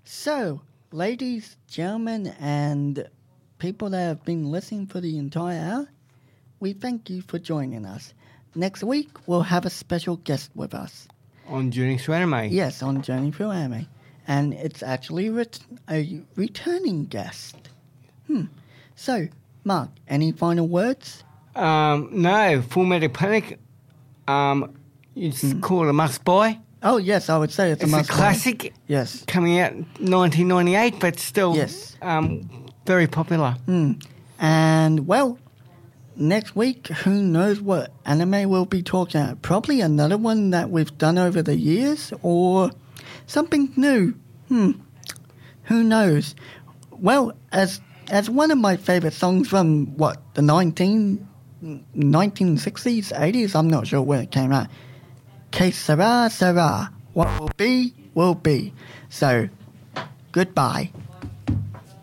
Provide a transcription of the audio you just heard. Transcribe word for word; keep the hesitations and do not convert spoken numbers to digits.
So, ladies, gentlemen, and people that have been listening for the entire hour, we thank you for joining us. Next week, we'll have a special guest with us. On Journey Through Anime. Yes, on Journey Through Anime. And it's actually ret- a returning guest. Hmm. So, Mark, any final words? Um, no, Full Metal Panic, um, it's Mm. called a must-buy. Oh, yes, I would say it's, It's a a must-buy. classic. Yes. Coming out in nineteen ninety-eight, but still Yes. um, very popular. Mm. And, well, next week, who knows what anime we'll be talking about. Probably another one that we've done over the years or something new. Hmm. Who knows? Well, as as one of my favourite songs from, what, the nineteen, nineteen sixties, eighties? I'm not sure when it came out. Que sera, sera. What will be, will be. So, goodbye.